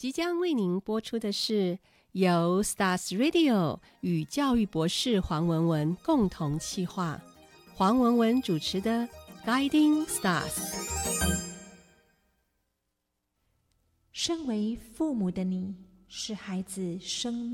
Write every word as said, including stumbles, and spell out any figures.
即将为您播出的是由 Stars Radio 与教育博士黄文文共同企划，黄文文主持的 Guiding Stars。 身为父母的你，是孩子生